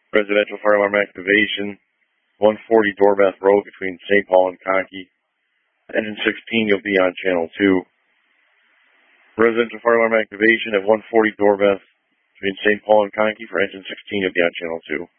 Residential fire alarm activation, 140 Dorbath Road between St. Paul and Conkey. Engine 16, you'll be on channel 2. Residential fire alarm activation at 140 Dorbath between St. Paul and Conkey for engine 16, you'll be on channel 2.